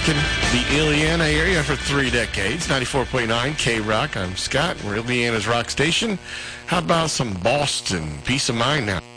rocking the Illiana area for 3 decades. 94.9 K-Rock. I'm Scott. We're Illiana's rock station. How about some Boston? Peace of mind now.